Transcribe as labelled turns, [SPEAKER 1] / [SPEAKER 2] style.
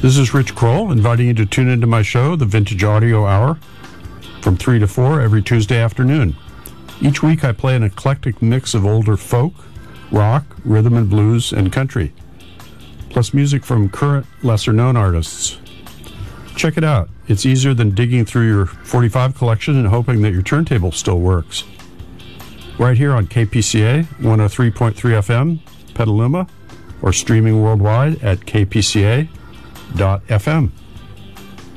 [SPEAKER 1] This is Rich Kroll, inviting you to tune into my show, The Vintage Audio Hour, from 3 to 4 every Tuesday afternoon. Each week I play an eclectic mix of older folk, rock, rhythm and blues, and country, plus music from current, lesser-known artists. Check it out. It's easier than digging through your 45 collection and hoping that your turntable still works. Right here on KPCA 103.3 FM, Petaluma, or streaming worldwide at kpca.fm.